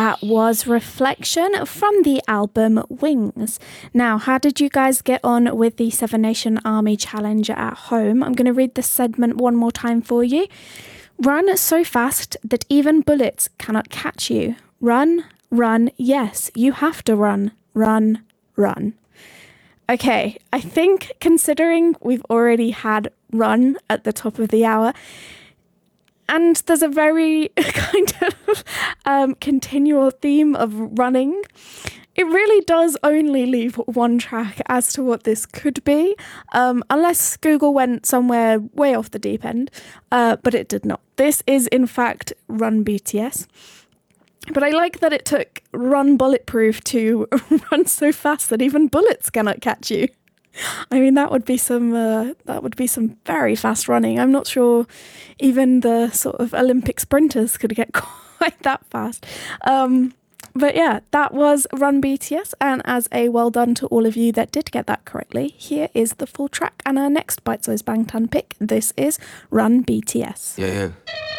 That was Reflection from the album Wings. Now, how did you guys get on with the Seven Nation Army Challenge at home? I'm going to read this segment one more time for you. Run so fast that even bullets cannot catch you. Run, run, yes, you have to run. Run, run. Okay, I think considering we've already had run at the top of the hour, and there's a very kind of continual theme of running, it really does only leave one track as to what this could be, unless Google went somewhere way off the deep end, but it did not. This is, in fact, Run BTS. But I like that it took Run Bulletproof to run so fast that even bullets cannot catch you. I mean, that would be some very fast running. I'm not sure even the sort of Olympic sprinters could get quite that fast. But yeah, that was Run BTS, and as a well done to all of you that did get that correctly, here is the full track and our next Bite Size Bangtan pick. This is Run BTS. Yeah.